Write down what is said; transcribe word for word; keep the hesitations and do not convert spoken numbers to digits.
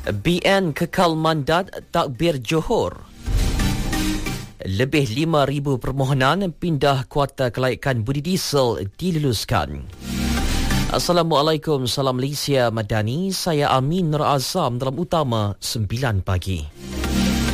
B N kekal mandat takbir Johor. Lebih lima ribu permohonan pindah kuota kelayakan budi diesel diluluskan. Assalamualaikum, salam Malaysia Madani. Saya Amin Nur Azam dalam utama sembilan pagi.